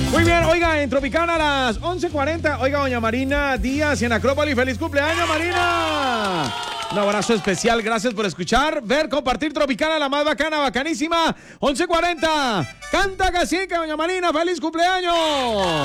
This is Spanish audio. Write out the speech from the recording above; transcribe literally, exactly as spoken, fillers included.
Muy bien, oiga, en Tropicana a las once cuarenta, oiga, doña Marina Díaz en Acrópolis. ¡Feliz cumpleaños, Marina! Un abrazo especial, gracias por escuchar, ver, compartir Tropicana, la más bacana, bacanísima. once cuarenta, canta cacique, doña Marina, ¡feliz cumpleaños!